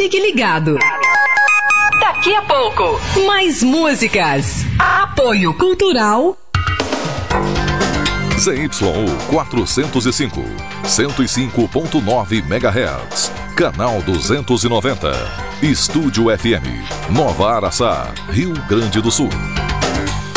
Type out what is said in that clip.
Fique ligado. Daqui a pouco, mais músicas. Apoio Cultural. ZYU 405, 105.9 MHz. Canal 290. Estúdio FM, Nova Araçá, Rio Grande do Sul.